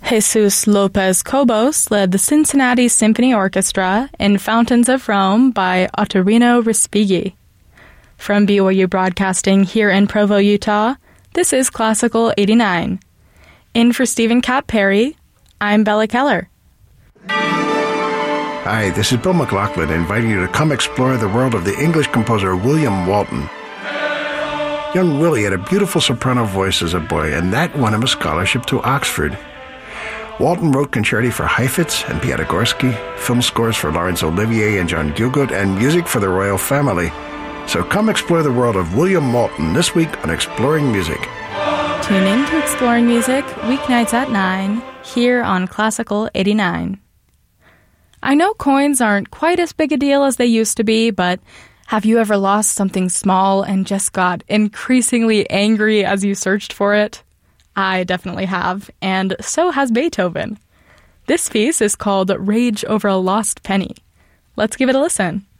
Jesus Lopez Cobos led the Cincinnati Symphony Orchestra in Fountains of Rome by Ottorino Respighi. From BYU Broadcasting here in Provo, Utah, this is Classical 89. In for Stephen Kapp Perry, I'm Bella Keller. Hi, this is Bill McLaughlin inviting you to come explore the world of the English composer William Walton. Young Willie had a beautiful soprano voice as a boy, and that won him a scholarship to Oxford. Walton wrote concerti for Heifetz and Piatigorsky, film scores for Laurence Olivier and John Gielgud, and music for the royal family. So come explore the world of William Walton this week on Exploring Music. Tune in to Exploring Music weeknights at 9 here on Classical 89. I know coins aren't quite as big a deal as they used to be, but have you ever lost something small and just got increasingly angry as you searched for it? I definitely have, and so has Beethoven. This piece is called Rage Over a Lost Penny. Let's give it a listen.